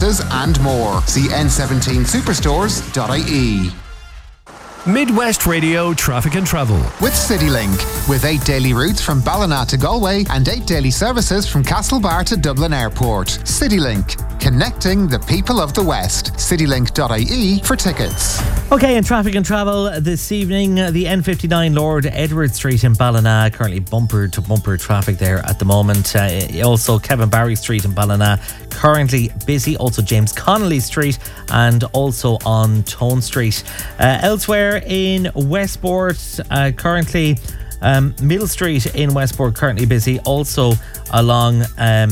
services and more. See n17superstores.ie. Midwest Radio Traffic and Travel with CityLink. With 8 daily routes from Ballina to Galway and 8 daily services from Castlebar to Dublin Airport. CityLink, connecting the people of the West. CityLink.ie for tickets. Okay, in Traffic and Travel this evening, the N59 Lord Edward Street in Ballina, currently bumper to bumper traffic there at the moment. Also Kevin Barry Street in Ballina, currently busy. Also James Connolly Street and also on Tone Street. Elsewhere in Westport, currently Middle Street in Westport currently busy. Also along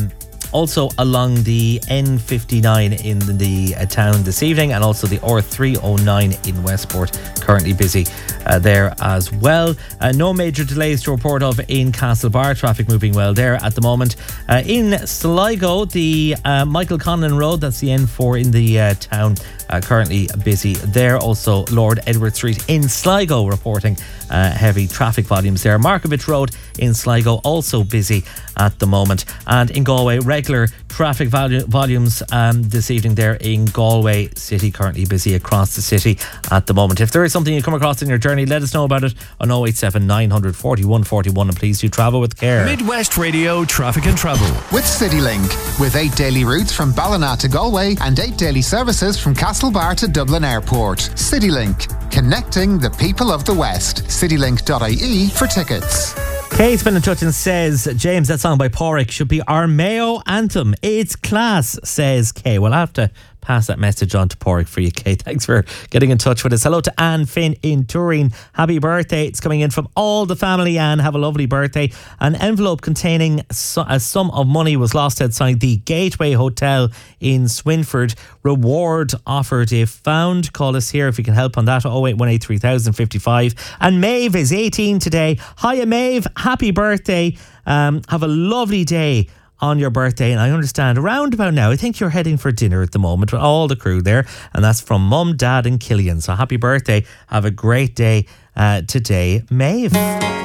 the N59 in the town this evening, and also the R309 in Westport currently busy there as well. No major delays to report of in Castlebar, traffic moving well there at the moment. In Sligo, the Michael Conlon Road, that's the N4 in the town, currently busy there. Also Lord Edward Street in Sligo reporting heavy traffic volumes there. Markovich Road in Sligo also busy at the moment. And in Galway, regular traffic volumes this evening there in Galway City, currently busy across the city at the moment. If there is something you come across in your journey, let us know about it on 087 900 41 41, and please do travel with care. Midwest Radio Traffic and Travel with CityLink. With 8 daily routes from Ballina to Galway and 8 daily services from Castlebar to Dublin Airport. CityLink, connecting the people of the West. CityLink.ie for tickets. Kate's been in touch and says, James, that song by Porrick should be our Mayo anthem. It's class, says Kay. Well, I have to pass that message on to Porrick for you, Kay. Thanks for getting in touch with us. Hello to Anne Finn in Turin. Happy birthday. It's coming in from all the family, Anne. Have a lovely birthday. An envelope containing a sum of money was lost outside the Gateway Hotel in Swinford. Reward offered if found. Call us here if you can help on that. 0818 3055. And Maeve is 18 today. Hiya, Maeve. Happy birthday. Have a lovely day on your birthday, and I understand around about now I think you're heading for dinner at the moment with all the crew there, and that's from Mum, Dad and Killian. So happy birthday, have a great day today, Maeve.